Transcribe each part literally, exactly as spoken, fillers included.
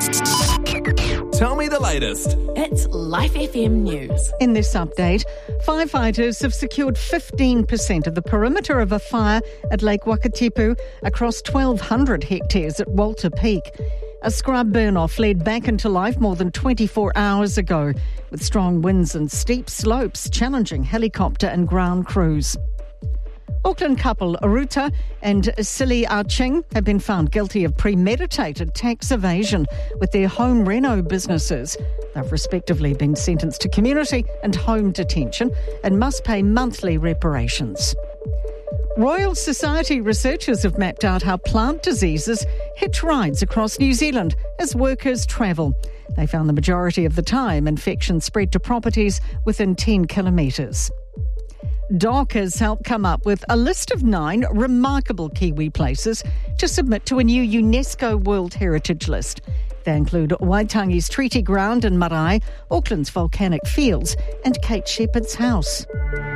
Tell me the latest. It's Life F M News. In this update, firefighters have secured fifteen percent of the perimeter of a fire at Lake Wakatipu across twelve hundred hectares at Walter Peak. A scrub burn-off led back into life more than twenty-four hours ago, with strong winds and steep slopes challenging helicopter and ground crews. Auckland couple Aruta and Sili Arching have been found guilty of premeditated tax evasion with their home reno businesses. They've respectively been sentenced to community and home detention and must pay monthly reparations. Royal Society researchers have mapped out how plant diseases hitch rides across New Zealand as workers travel. They found the majority of the time infections spread to properties within ten kilometres. Doc has helped come up with a list of nine remarkable Kiwi places to submit to a new UNESCO World Heritage List. They include Waitangi's Treaty Ground in Marae, Auckland's Volcanic Fields and Kate Shepherd's house.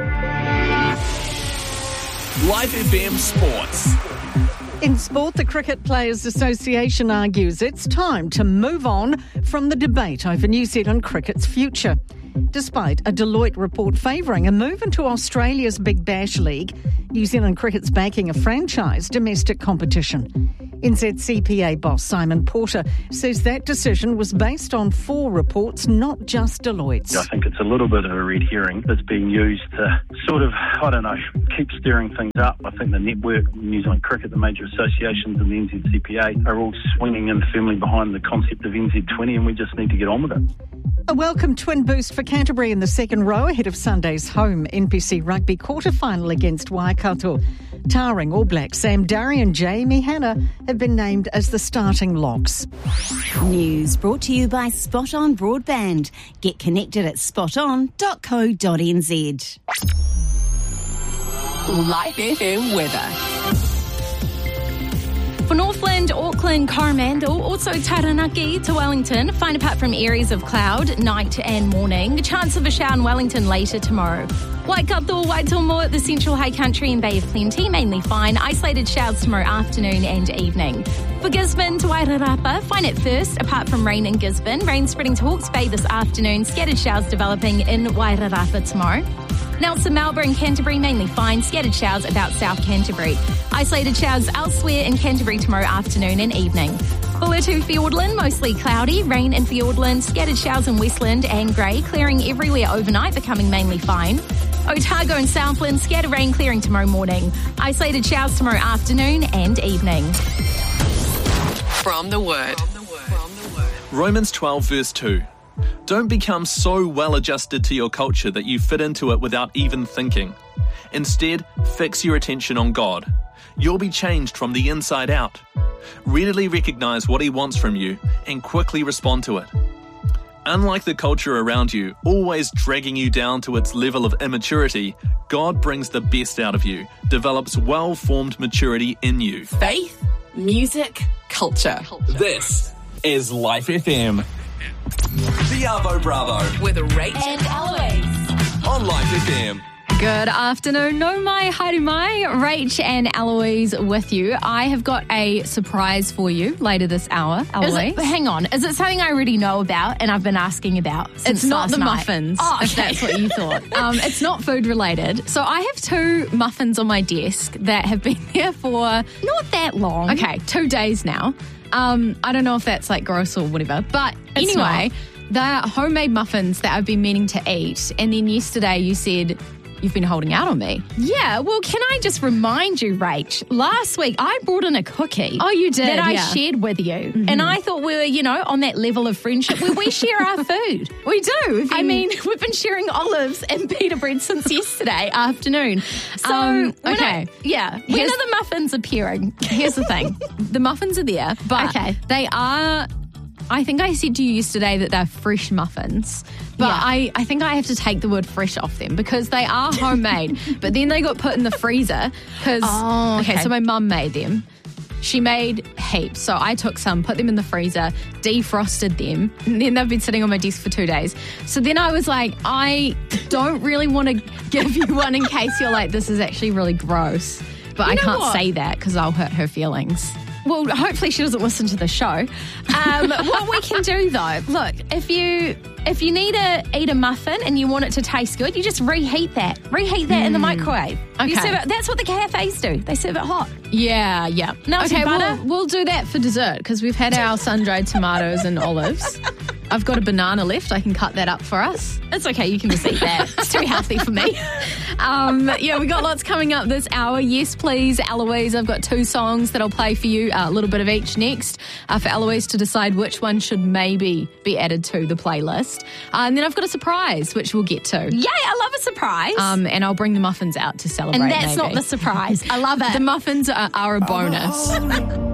Life F M Sports. In sport, the Cricket Players Association argues it's time to move on from the debate over New Zealand cricket's future. Despite a Deloitte report favouring a move into Australia's Big Bash League, New Zealand cricket's backing a franchise domestic competition. N Z C P A boss Simon Porter says that decision was based on four reports, not just Deloitte's. I think it's a little bit of a red herring that's being used to sort of, I don't know, keep stirring things up. I think the network, New Zealand Cricket, the major associations and the N Z C P A are all swinging in firmly behind the concept of N Z twenty, and we just need to get on with it. A welcome twin boost for Canterbury in the second row ahead of Sunday's home N P C Rugby quarter-final against Waikato. Towering All Blacks Sam Darry and Jamie Hanna have been named as the starting locks. News brought to you by Spot On Broadband. Get connected at spot on dot co dot n z. Life F M weather. For Northland, Auckland, Coromandel, also Taranaki to Wellington, fine apart from areas of cloud, night and morning. A chance of a shower in Wellington later tomorrow. Waikato, Waitomo, the central high country and Bay of Plenty, mainly fine. Isolated showers tomorrow afternoon and evening. For Gisborne to Wairarapa, fine at first, apart from rain in Gisborne. Rain spreading to Hawke's Bay this afternoon. Scattered showers developing in Wairarapa tomorrow. Nelson, Melbourne, Canterbury, mainly fine. Scattered showers about South Canterbury. Isolated showers elsewhere in Canterbury tomorrow afternoon and evening. Bulletu, Fiordland, mostly cloudy. Rain in Fiordland. Scattered showers in Westland and grey. Clearing everywhere overnight, becoming mainly fine. Otago and Southland, scattered rain clearing tomorrow morning. Isolated showers tomorrow afternoon and evening. From the Word. Romans twelve verse two. Don't become so well adjusted to your culture that you fit into it without even thinking. Instead, fix your attention on God. You'll be changed from the inside out. Readily recognize what He wants from you and quickly respond to it. Unlike the culture around you, always dragging you down to its level of immaturity, God brings the best out of you, develops well-formed maturity in you. Faith, music, culture. This is Life F M. The Arvo Bravo With Rach and Eloise. on Life F M. Good afternoon. No mai, haere mai. Rach and Eloise with you. I have got a surprise for you later this hour, Eloise. Is it, hang on, is it something I already know about and I've been asking about since It's not last the night? muffins, Oh, okay. if that's what you thought. Um, it's not food related. So I have two muffins on my desk that have been there for Not that long. Okay, two days now. Um, I don't know if that's like gross or whatever, but It's anyway, they're homemade muffins that I've been meaning to eat. And then yesterday you said you've been holding out on me. Yeah, well, can I just remind you, Rach, last week I brought in a cookie. Oh, you did, That I yeah. shared with you. Mm-hmm. And I thought we were, you know, on that level of friendship where we share our food. We do. We've I been- mean, we've been sharing olives and pita bread since yesterday afternoon. So, Um, when okay. I- yeah. When Here's- are the muffins appearing? Here's the thing. The muffins are there, but Okay. they are, I think I said to you yesterday that they're fresh muffins. But Yeah. I, I think I have to take the word fresh off them because they are homemade. But then they got put in the freezer because, Oh, okay. so my mum made them. She made heaps. So I took some, put them in the freezer, defrosted them, and then they've been sitting on my desk for two days. So then I was like, I don't really want to give you one in case you're like, this is actually really gross. But You I know can't what? say that because I'll hurt her feelings. Well, hopefully she doesn't listen to the show. Um, what we can do, though, look, if you if you need to eat a muffin and you want it to taste good, you just reheat that. Reheat that mm. in the microwave. Okay. You serve it, that's what the cafes do. They serve it hot. Yeah, yeah. Melted okay, butter. we'll, we'll do that for dessert because we've had our sun-dried tomatoes and olives. I've got a banana left. I can cut that up for us. It's okay. You can just eat that. It's too healthy for me. Um, yeah, we got lots coming up this hour. Yes, please, Eloise. I've got two songs that I'll play for you, uh, a little bit of each next, uh, for Eloise to decide which one should maybe be added to the playlist. Uh, and then I've got a surprise, which we'll get to. Yay, I love a surprise. Um, and I'll bring the muffins out to celebrate. And that's maybe. not the surprise. I love it. The muffins are, are a bonus. Oh.